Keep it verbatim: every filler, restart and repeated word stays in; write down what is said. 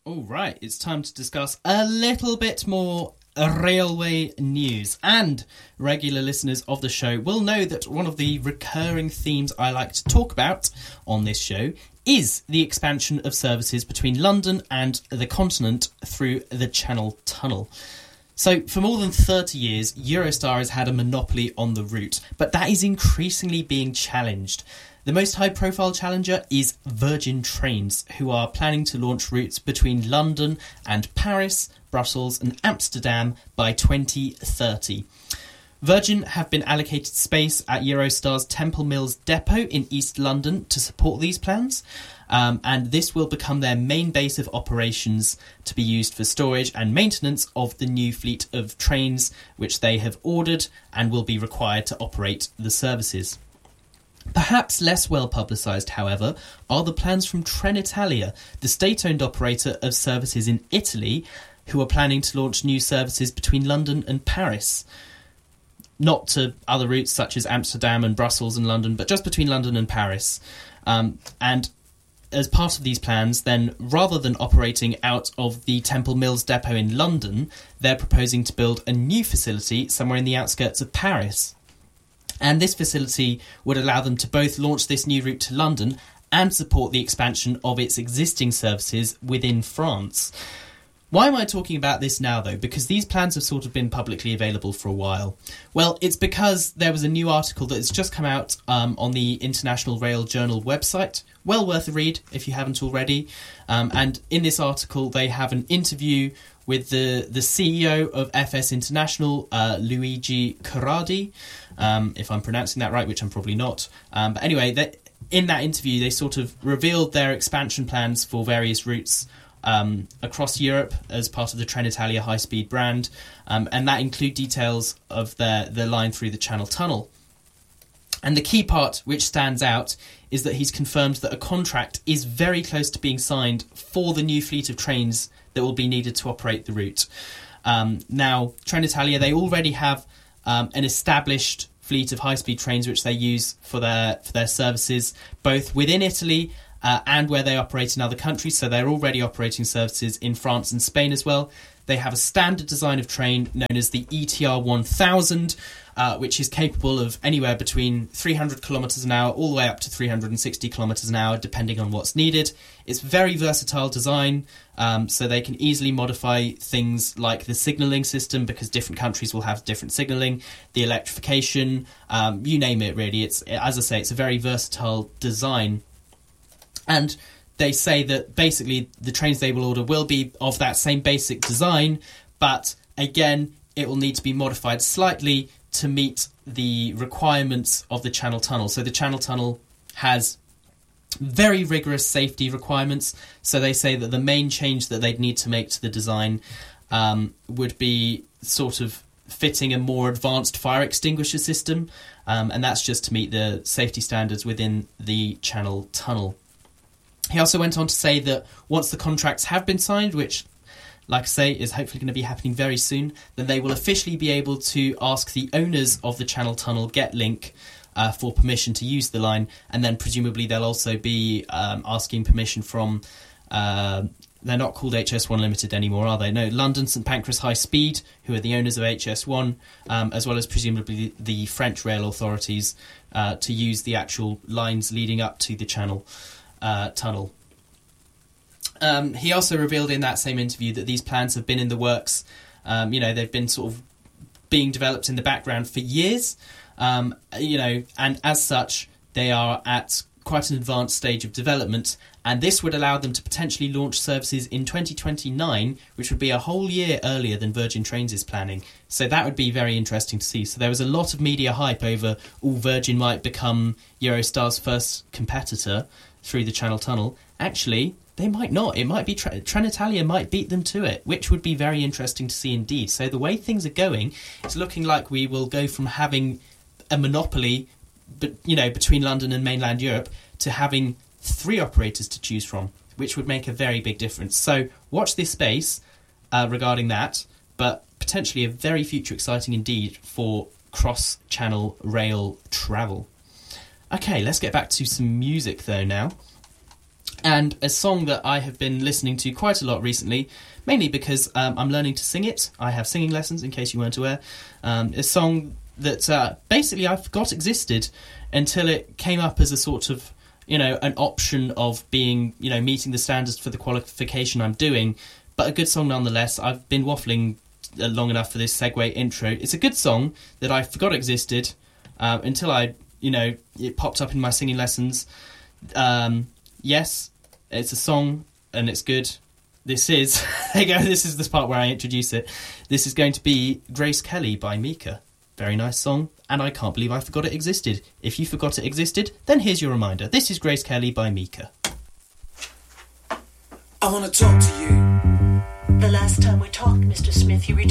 All right, it's time to discuss a little bit more railway news. And regular listeners of the show will know that one of the recurring themes I like to talk about on this show is the expansion of services between London and the continent through the Channel Tunnel. So, for more than thirty years, Eurostar has had a monopoly on the route, but that is increasingly being challenged. The most high-profile challenger is Virgin Trains, who are planning to launch routes between London and Paris, Brussels and Amsterdam by twenty thirty. Virgin have been allocated space at Eurostar's Temple Mills depot in East London to support these plans, um, and this will become their main base of operations to be used for storage and maintenance of the new fleet of trains which they have ordered and will be required to operate the services. Perhaps less well publicised, however, are the plans from Trenitalia, the state-owned operator of services in Italy, who are planning to launch new services between London and Paris. Not to other routes such as Amsterdam and Brussels and London, but just between London and Paris. Um, and as part of these plans, then, rather than operating out of the Temple Mills depot in London, they're proposing to build a new facility somewhere in the outskirts of Paris. And this facility would allow them to both launch this new route to London and support the expansion of its existing services within France. Why am I talking about this now, though? Because these plans have sort of been publicly available for a while. Well, it's because there was a new article that has just come out um, on the International Rail Journal website. Well worth a read if you haven't already. Um, and in this article, they have an interview with the, the C E O of F S International, uh, Luigi Corradi, um, if I'm pronouncing that right, which I'm probably not. Um, but anyway, they, in that interview, they sort of revealed their expansion plans for various routes Um, across Europe as part of the Trenitalia high-speed brand, um, and that include details of their, their line through the Channel Tunnel. And the key part which stands out is that he's confirmed that a contract is very close to being signed for the new fleet of trains that will be needed to operate the route. Um, now, Trenitalia, they already have um, an established fleet of high-speed trains which they use for their for their services, both within Italy Uh, and where they operate in other countries, so they're already operating services in France and Spain as well. They have a standard design of train known as the E T R one thousand, uh, which is capable of anywhere between three hundred kilometres an hour all the way up to three hundred sixty kilometres an hour, depending on what's needed. It's very versatile design, um, so they can easily modify things like the signalling system, because different countries will have different signalling, the electrification, um, you name it really. It's, as I say, it's a very versatile design. And they say that basically the trains they will order will be of that same basic design, but again, it will need to be modified slightly to meet the requirements of the Channel Tunnel. So the Channel Tunnel has very rigorous safety requirements, so they say that the main change that they'd need to make to the design um, would be sort of fitting a more advanced fire extinguisher system, um, and that's just to meet the safety standards within the Channel Tunnel. He also went on to say that once the contracts have been signed, which, like I say, is hopefully going to be happening very soon, then they will officially be able to ask the owners of the Channel Tunnel, Getlink, uh, for permission to use the line, and then presumably they'll also be um, asking permission from, uh, they're not called H S one Limited anymore, are they? No, London St Pancras High Speed, who are the owners of H S one, um, as well as presumably the French rail authorities, uh, to use the actual lines leading up to the Channel Uh, tunnel. Um, he also revealed in that same interview that these plans have been in the works. Um, you know, they've been sort of being developed in the background for years. Um, you know, and as such, they are at quite an advanced stage of development, and this would allow them to potentially launch services in twenty twenty-nine, which would be a whole year earlier than Virgin Trains is planning. So that would be very interesting to see. So there was a lot of media hype over, oh, Virgin might become Eurostar's first competitor through the Channel Tunnel. Actually, they might not. It might be Tren- Trenitalia might beat them to it, which would be very interesting to see indeed. So the way things are going, it's looking like we will go from having a monopoly, but you know, between London and mainland Europe, to having three operators to choose from, which would make a very big difference. So watch this space uh, regarding that, but potentially a very future exciting indeed for cross-channel rail travel. Okay, let's get back to some music though now. and a song that I have been listening to quite a lot recently, mainly because um, I'm learning to sing it. I have singing lessons, in case you weren't aware. Um, a song that uh, basically I forgot existed until it came up as a sort of, you know, an option of being, you know, meeting the standards for the qualification I'm doing, but a good song nonetheless. I've been waffling long enough for this segue intro. It's a good song that I forgot existed uh, until I, you know, it popped up in my singing lessons. Um, yes, it's a song and it's good. This is, there you go, this is the part where I introduce it. This is going to be Grace Kelly by Mika. Very nice song, and I can't believe I forgot it existed. If you forgot it existed, then here's your reminder. This is Grace Kelly by Mika. I want to talk to you. The last time we talked, Mister Smith, you